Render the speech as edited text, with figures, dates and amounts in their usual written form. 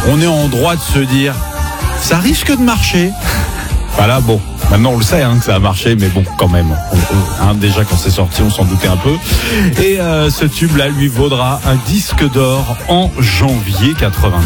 on est en droit de se dire, ça risque de marcher. Voilà, bon, maintenant on le sait que ça a marché, mais bon, quand même, déjà quand c'est sorti, on s'en doutait un peu. Et ce tube-là lui vaudra un disque d'or en janvier 80.